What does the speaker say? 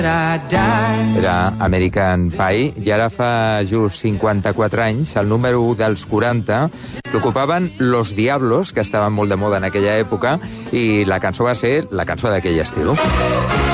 Era American Pie, i ara fa just 54 anys, el número 1 dels 40 l'ocupaven Los Diablos, que estaven molt de moda en aquella època, i la cançó va ser la cançó d'aquell estil.